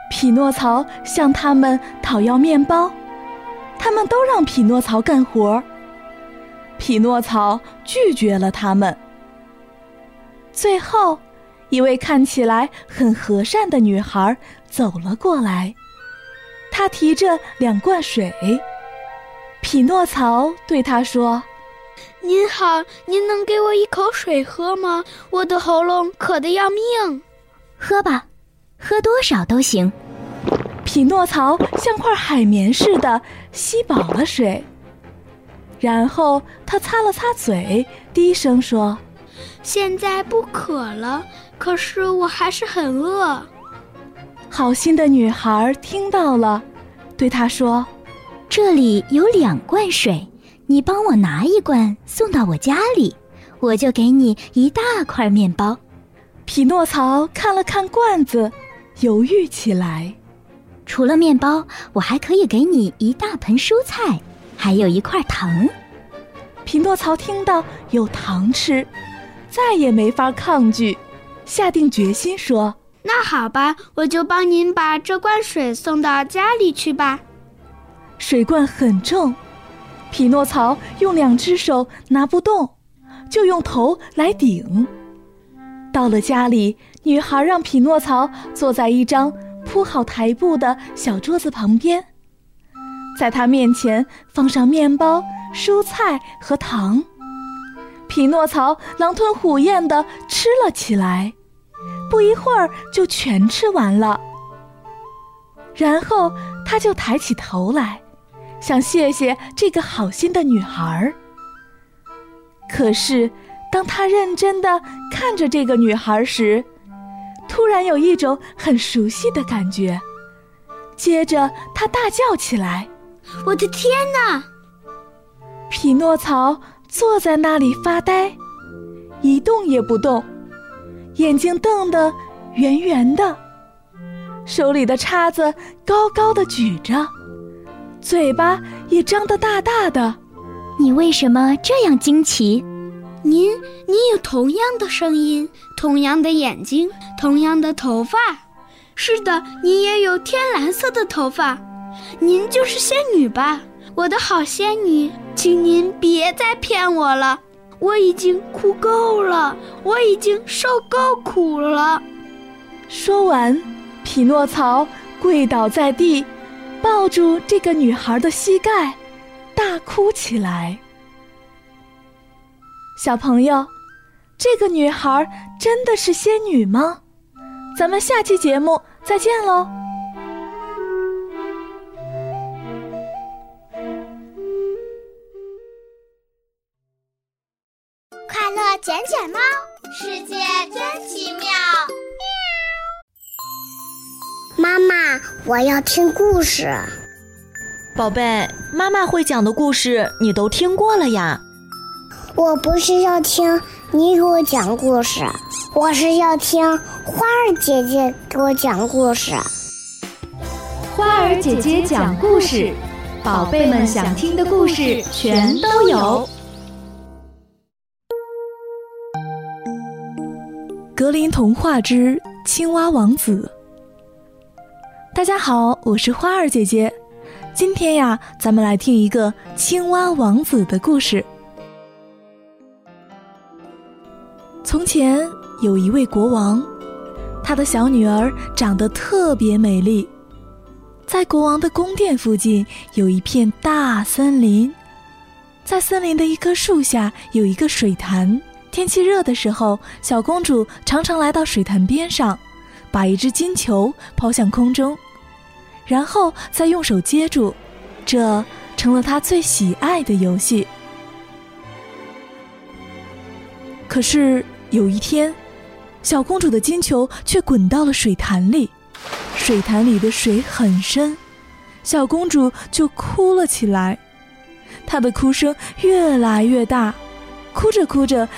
匹诺曹向他们讨要面包，他们都让匹诺曹干活，匹诺曹拒绝了他们。最后，一位看起来很和善的女孩走了过来，她提着2罐水。匹诺曹对她说： 您好，您能给我一口水喝吗？我的喉咙渴得要命。 喝吧，喝多少都行。 匹诺曹像块海绵似的吸饱了水，然后他擦了擦嘴，低声说： 现在不渴了，可是我还是很饿。 好心的女孩听到了，对他说： 这里有2罐水，你帮我拿1罐送到我家里，我就给你一大块面包。 匹诺曹看了看罐子，犹豫起来。 除了面包，我还可以给你一大盆蔬菜，还有1块糖。 匹诺曹听到有糖吃，再也没法抗拒，下定决心说： 那好吧，我就帮您把这罐水送到家里去吧。 水罐很重，匹诺曹用2只手拿不动，就用头来顶。到了家里，女孩让匹诺曹坐在一张铺好台布的小桌子旁边，在他面前放上面包、蔬菜和糖。匹诺曹狼吞虎咽地吃了起来，不一会儿就全吃完了。然后他就抬起头来，想谢谢这个好心的女孩。可是当他认真地看着这个女孩时，突然有一种很熟悉的感觉。接着他大叫起来： 我的天哪！ 匹诺曹坐在那里发呆，一动也不动，眼睛瞪得圆圆的，手里的叉子高高的举着，嘴巴也张得大大的。 你为什么这样惊奇？ 您有同样的声音，同样的眼睛，同样的头发。是的，您也有天蓝色的头发。您就是仙女吧？我的好仙女，请您别再骗我了，我已经哭够了，我已经受够苦了。 说完，匹诺曹跪倒在地，抱住这个女孩的膝盖，大哭起来。小朋友，这个女孩真的是仙女吗？咱们下期节目再见喽！ 快乐捡捡猫，世界真奇妙。妈妈，我要听故事。 宝贝，妈妈会讲的故事你都听过了呀。 我不是要听你给我讲故事，我是要听花儿姐姐给我讲故事。 花儿姐姐讲故事，宝贝们想听的故事全都有。 格林童话之青蛙王子。大家好，我是花儿姐姐。今天呀，咱们来听一个青蛙王子的故事。从前有一位国王，他的小女儿长得特别美丽。在国王的宫殿附近有一片大森林，在森林的一棵树下有一个水潭。天气热的时候，小公主常常来到水潭边上，把一只金球抛向空中，然后再用手接住，这成了她最喜爱的游戏。可是有一天，小公主的金球却滚到了水潭里，水潭里的水很深，小公主就哭了起来。她的哭声越来越大，哭着哭着